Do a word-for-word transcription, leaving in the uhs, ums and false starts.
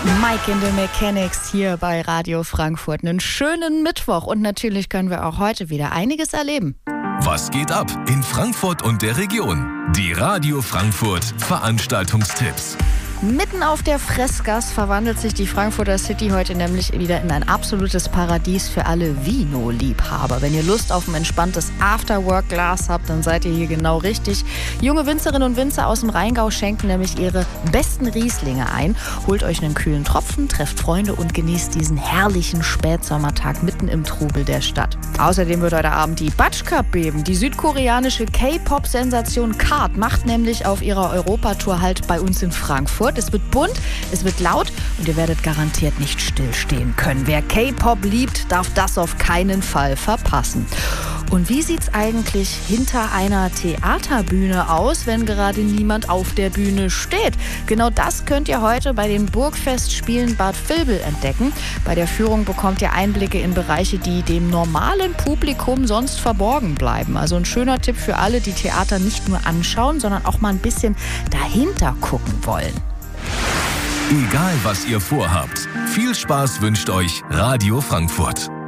Mike in the Mechanics hier bei Radio Frankfurt. Einen schönen Mittwoch und natürlich können wir auch heute wieder einiges erleben. Was geht ab in Frankfurt und der Region? Die Radio Frankfurt Veranstaltungstipps. Mitten auf der Fressgas verwandelt sich die Frankfurter City heute nämlich wieder in ein absolutes Paradies für alle Vino-Liebhaber. Wenn ihr Lust auf ein entspanntes Afterwork-Glas habt, dann seid ihr hier genau richtig. Junge Winzerinnen und Winzer aus dem Rheingau schenken nämlich ihre besten Rieslinge ein. Holt euch einen kühlen Tropfen, trefft Freunde und genießt diesen herrlichen Spätsommertag mitten im Trubel der Stadt. Außerdem wird heute Abend die Batsch Cup beben. Die südkoreanische K-Pop-Sensation K A R T macht nämlich auf ihrer Europatour halt bei uns in Frankfurt. Es wird bunt, es wird laut und ihr werdet garantiert nicht stillstehen können. Wer K-Pop liebt, darf das auf keinen Fall verpassen. Und wie sieht's eigentlich hinter einer Theaterbühne aus, wenn gerade niemand auf der Bühne steht? Genau das könnt ihr heute bei den Burgfestspielen Bad Vilbel entdecken. Bei der Führung bekommt ihr Einblicke in Bereiche, die dem normalen Publikum sonst verborgen bleiben. Also ein schöner Tipp für alle, die Theater nicht nur anschauen, sondern auch mal ein bisschen dahinter gucken wollen. Egal was ihr vorhabt, viel Spaß wünscht euch Radio Frankfurt.